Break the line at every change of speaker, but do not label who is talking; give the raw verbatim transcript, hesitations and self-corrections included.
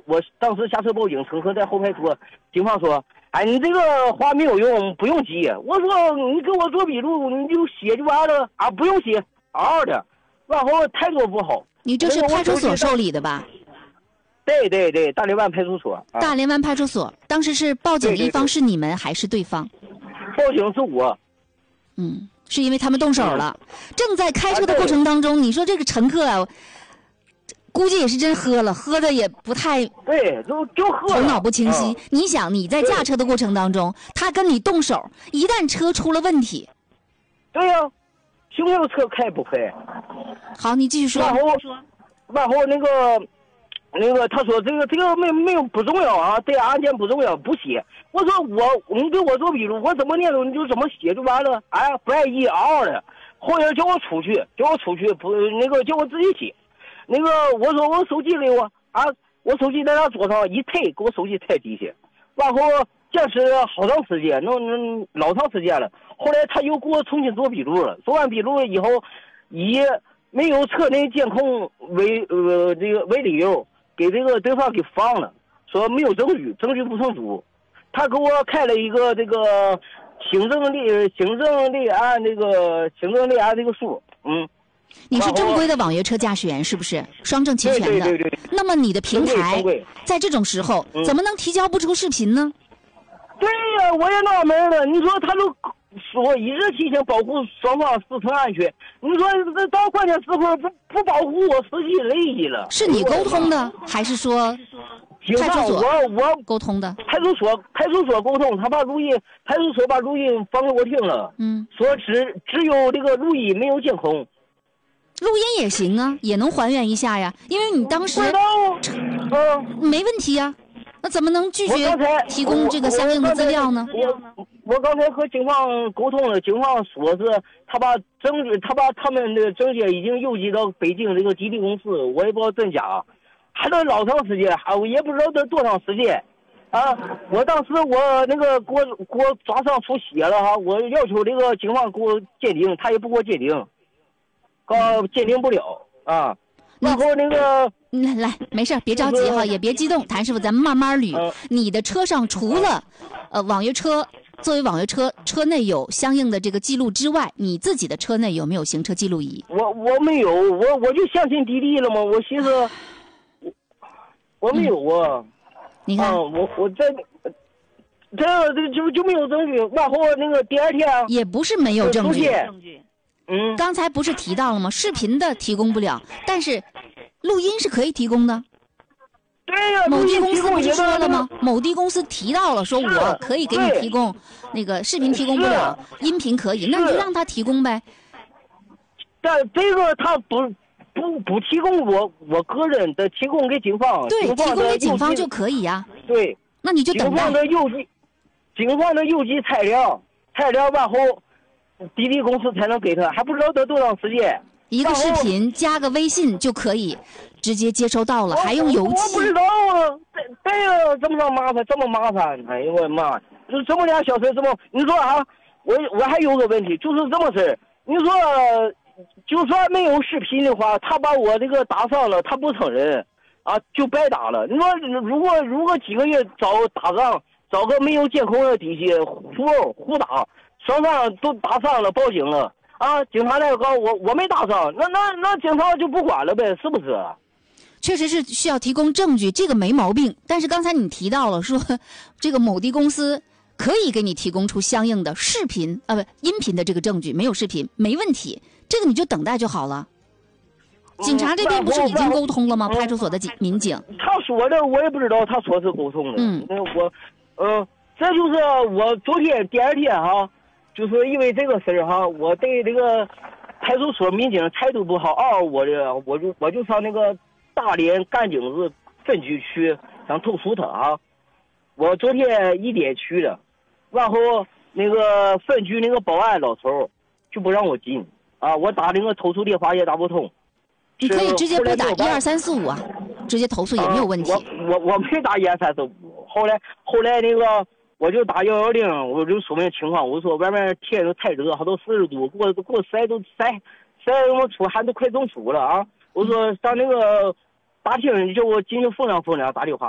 我当时下车报警，乘客在后排说，警方说，哎，你这个话没有用，不用急。我说你给我做笔录，你就写就完了啊，不用写，嗷嗷的。然后态度不好。
你这是派出所受理的吧？
对对对，大连湾派出所。啊、
大连湾派出所，当时是报警一方是你们还是对方？
报警是我。
嗯，是因为他们动手了。正在开车的过程当中，啊、你说这个乘客啊，估计也是真喝了，喝的也不太
对，就就喝了，
头脑不清晰。
啊、
你想你在驾车的过程当中，他跟你动手，一旦车出了问题，
对呀、啊，行有车开不开？
好，你继续说。
然后然后那个。那个他说这个这个没没有不重要啊，对案件不重要，不写。我说我你给我做笔录，我怎么念叨你就怎么写就完了。哎，不爱意嗷嗷的，后来叫我出去，叫我出去不那个叫我自己写。那个我说我手机给我啊，我手机在他桌上一推，给我手机抬底下，然后坚持好长时间，那那老长时间了。后来他又给我重新做笔录了，做完笔录以后，以没有车内监控为呃这个为理由。给这个对方给放了，说没有证据，证据不成足。他给我开了一个这个行政立行政立案这个行政立案这个书，嗯。
你是正规的网约车驾驶员是不是？双证齐全的。
对对对对。
那么你的平台在这种时候、嗯、怎么能提交不出视频呢？
对呀、啊，我也纳闷了。你说他都说一日提前保护双方司乘安全，你说这到关键时刻不不保护我，司机累极了。
是你沟通的，还是说派出所
我我
沟通的？
派出所派出所沟通，他把录音派出所把录音放给我听了，
嗯，
说只只有这个录音没有监控。
录音也行啊，也能还原一下呀，因为你当时
嗯
没问题呀。那怎么能拒绝提供这个相应的资料呢？
我我刚才和警方沟通了，警方说是他把证据，他把他们的证件已经邮寄到北京这个滴滴公司，我也不知道真假，还得老长时间，还我也不知道得多长时间。啊！我当时我那个给我给我抓伤出血了哈，我要求这个警方给我鉴定，他也不给我鉴定，告鉴定不了啊。然后那个。
来来，没事，别着急哈，也别激动，谭师傅，咱们慢慢捋。嗯、你的车上除了，呃，网约车作为网约车，车内有相应的这个记录之外，你自己的车内有没有行车记录仪？
我我没有，我我就相信滴滴了嘛，我寻思，我我没有啊。嗯、
你看，
啊、我我这这这就就没有证据，然后那个第二天
也不是没有证据。
证据，嗯，
刚才不是提到了吗？视频的提供不了，但是。录音是可以提供的，
对呀、啊，
某地公司不是说了吗？某地公司提到了，说我可以给你提供那个视频提供不了，音频可以，那你就让他提供呗。
但这个他不不不提供我我个人的，提供给警方，
对，
警方
提供给警方就可以呀、啊。
对，
那你就等待。
警方的邮寄，警方的邮寄材料，材料完后，滴滴公司才能给他，还不知道得多长时间。
一个视频加个微信就可以直接接收到了，还用邮寄？
我不知道啊，对对呀，这么着麻烦，这么麻烦，哎呦我的妈！就这么点小事，这么你说啊？我我还有个问题，就是这么事你说，就算没有视频的话，他把我这个打伤了，他不承认啊，就白打了。你说如果如果几个月找打仗，找个没有监控的地区胡胡打，双方都打伤了，报警了。啊，警察来告我，我没打伤，那那那警察就不管了呗，是不是？
确实是需要提供证据，这个没毛病。但是刚才你提到了说，这个某地公司可以给你提供出相应的视频啊不音频的这个证据，没有视频没问题，这个你就等待就好了。警察这边不是已经沟通了吗？派出所的警民警。
他说的我也不知道，他说是沟通的。
嗯，
我，呃，这就是我昨天第二天哈。就是因为这个事儿哈，我对这个派出所民警态度不好，哦，我这我就我就上那个大连甘井子分局去想投诉他啊。我昨天一点去的，然后那个分局那个保安老头就不让我进啊，我打那个投诉电话也打不通。
你可以直接拨打一二三四五啊，直接投诉也没有问题。
啊、我我我没打一二三四五，后来后来那个。我就打幺幺零，我就说明情况。我说外面天都太热，还都四十度，给我给我晒都晒晒我出汗都快中暑了啊！我说上那个大厅，你叫我进去风凉风凉，打电话。